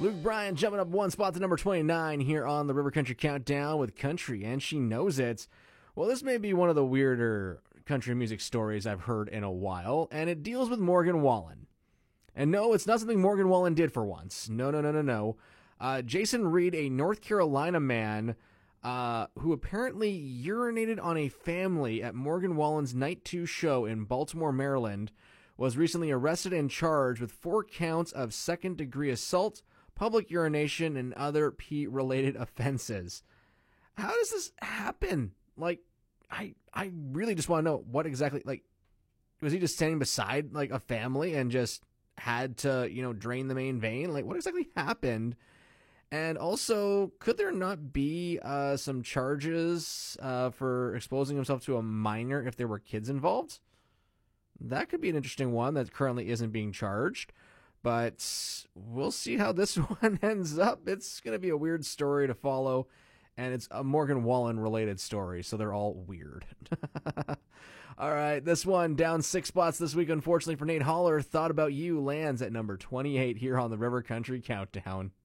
Luke Bryan jumping up one spot to number 29 here on the River Country Countdown with Country, and She Knows It. Well, this may be one of the weirder country music stories I've heard in a while, and it deals with Morgan Wallen. And no, it's not something Morgan Wallen did for once. No. Jason Reed, a North Carolina man who apparently urinated on a family at Morgan Wallen's Night 2 show in Baltimore, Maryland, was recently arrested and charged with 4 counts of second-degree assault, public urination, and other pee-related offenses. How does this happen? Like, I really just want to know what exactly, like, was he just standing beside, like, a family and just had to, drain the main vein? Like, what exactly happened? And also, could there not be some charges for exposing himself to a minor if there were kids involved? That could be an interesting one that currently isn't being charged. But we'll see how this one ends up. It's going to be a weird story to follow, and it's a Morgan Wallen-related story, so they're all weird. All right, this one down 6 spots this week, unfortunately, for Nate Holler. Thought About You lands at number 28 here on the River Country Countdown.